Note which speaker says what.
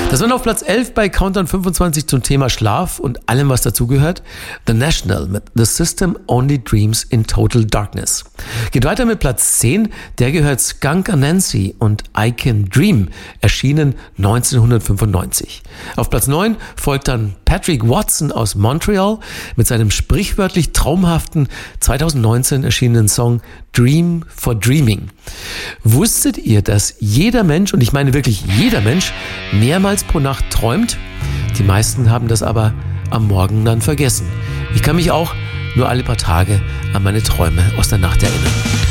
Speaker 1: Das war auf Platz 11 bei Countdown 25 zum Thema Schlaf und allem, was dazugehört. The National mit The System Only Dreams in Total Darkness. Geht weiter mit Platz 10. Der gehört Skunk Anansi und I Can Dream, erschienen 1995. Auf Platz 9 folgt dann Patrick Watson aus Montreal mit seinem sprichwörtlich traumhaften 2019 erschienenen Song Dream for Dreaming. Wusstet ihr, dass jeder Mensch, und ich meine wirklich jeder Mensch, mehrmals pro Nacht träumt? Die meisten haben das aber am Morgen dann vergessen. Ich kann mich auch nur alle paar Tage an meine Träume aus der Nacht erinnern.